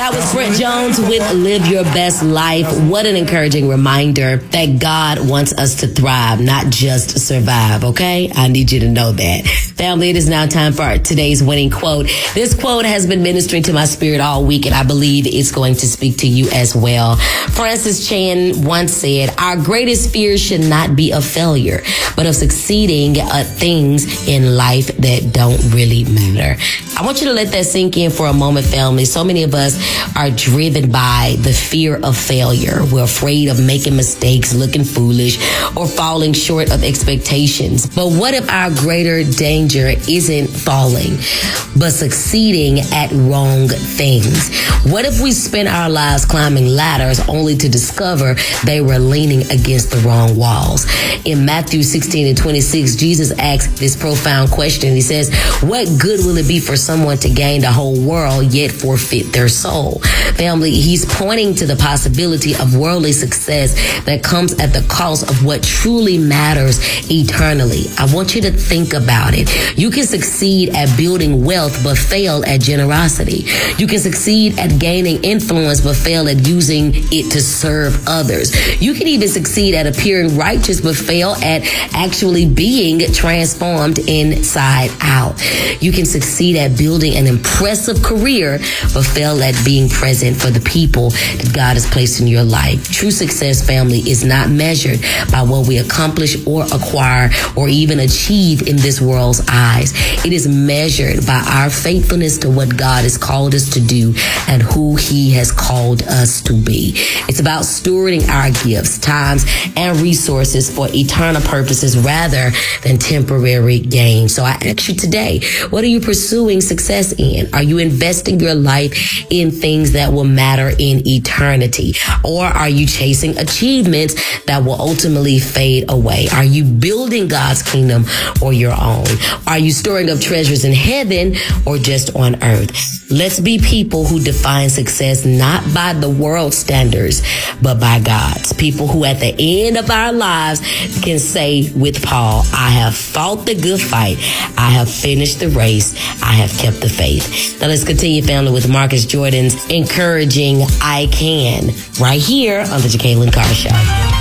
That was Brent Jones with Live Your Best Life. What an encouraging reminder that God wants us to thrive, not just survive, okay? I need you to know that. Family, it is now time for today's winning quote. This quote has been ministering to my spirit all week, and I believe it's going to speak to you as well. Francis Chan once said, "Our greatest fear should not be of failure, but of succeeding at things in life that don't really matter." I want you to let that sink in for a moment, family. So many of us are driven by the fear of failure. We're afraid of making mistakes, looking foolish, or falling short of expectations. But what if our greater danger isn't falling, but succeeding at wrong things? What if we spend our lives climbing ladders only to discover they were leaning against the wrong walls? In Matthew 16:26, Jesus asked this profound question. He says, "What good will it be for someone to gain the whole world yet forfeit their soul?" Family, he's pointing to the possibility of worldly success that comes at the cost of what truly matters eternally. I want you to think about it. You can succeed at building wealth but fail at generosity. You can succeed at gaining influence but fail at using it to serve others. You can even succeed at appearing righteous but fail at actually being transformed inside out. You can succeed at building an impressive career but fail at being present for the people that God has placed in your life. True success, family, is not measured by what we accomplish or acquire or even achieve in this world's eyes. It is measured by our faithfulness to what God has called us to do and who He has called us to be. It's about stewarding our gifts, times, and resources for eternal purposes rather than temporary gain. So I ask you today, what are you pursuing success in? Are you investing your life in things that will matter in eternity? Or are you chasing achievements that will ultimately fade away? Are you building God's kingdom or your own? Are you storing up treasures in heaven or just on earth? Let's be people who define success not by the world's standards, but by God's. People who at the end of our lives can say with Paul, "I have fought the good fight. I have finished the race. I have kept the faith." Now let's continue, family, with Marcus Jordan's encouraging "I Can" right here on the Jacqueline Carr Show.